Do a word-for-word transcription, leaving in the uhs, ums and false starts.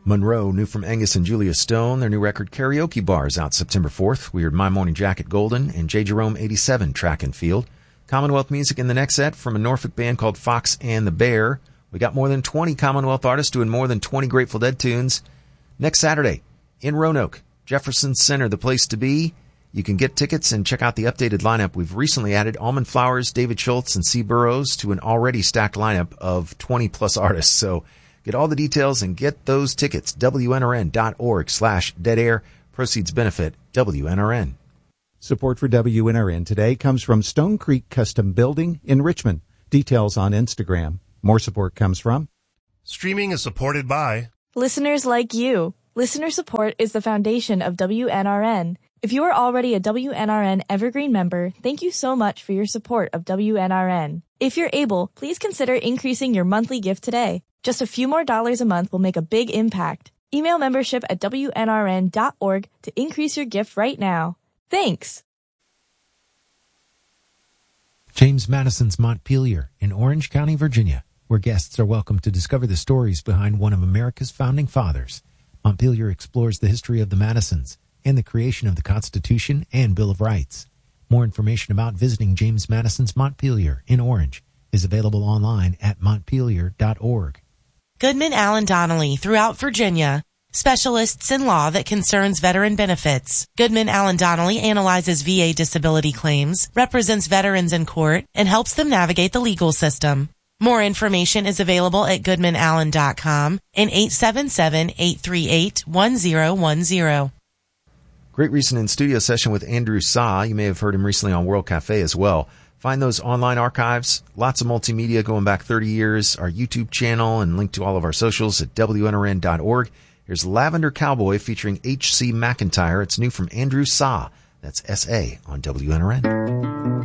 Monroe, new from Angus and Julia Stone. Their new record, Karaoke Bar, is out September fourth. We heard My Morning Jacket Golden and J. Jerome eighty-seven, Track and Field. Commonwealth music in the next set from a Norfolk band called Fox and the Bear. We got more than twenty Commonwealth artists doing more than twenty Grateful Dead tunes. Next Saturday in Roanoke, Jefferson Center, the place to be. You can get tickets and check out the updated lineup. We've recently added Almond Flowers, David Schultz, and C. Burrows to an already stacked lineup of twenty plus artists. So get all the details and get those tickets. W N R N dot org slash dead air. Proceeds benefit W N R N. Support for W N R N today comes from Stone Creek Custom Building in Richmond. Details on Instagram. More support comes from Streaming is supported by listeners like you. Listener support is the foundation of W N R N. If you are already a W N R N Evergreen member, thank you so much for your support of W N R N. If you're able, please consider increasing your monthly gift today. Just a few more dollars a month will make a big impact. Email membership at W N R N dot org to increase your gift right now. Thanks. James Madison's Montpelier in Orange County, Virginia, where guests are welcome to discover the stories behind one of America's founding fathers. Montpelier explores the history of the Madisons and the creation of the Constitution and Bill of Rights. More information about visiting James Madison's Montpelier in Orange is available online at montpelier dot org. Goodman Allen Donnelly throughout Virginia. Specialists in law that concerns veteran benefits. Goodman Allen Donnelly analyzes V A disability claims, represents veterans in court, and helps them navigate the legal system. More information is available at goodman allen dot com and eight seven seven, eight three eight, one zero one zero. Great recent in-studio session with Andrew Sa. You may have heard him recently on World Cafe as well. Find those online archives, lots of multimedia going back thirty years, our YouTube channel, and link to all of our socials at W N R N dot org. Here's Lavender Cowboy featuring H C McIntyre. It's new from Andrew Sa. That's S A on W N R N.